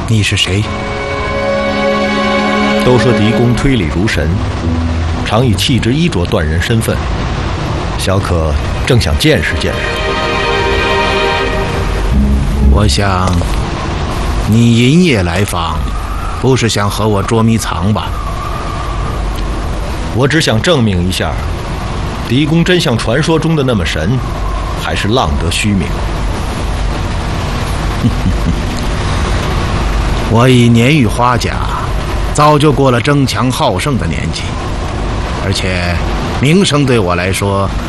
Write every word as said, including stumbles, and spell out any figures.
你是谁？ 都说狄公推理如神，常以气质衣着断人身份。小可正想见识见识。 我想，你银夜来访，不是想和我捉迷藏吧？ 我只想证明一下，狄公真像传说中的那么神，还是浪得虚名。 我已年逾花甲，早就过了争强好胜的年纪，而且名声对我来说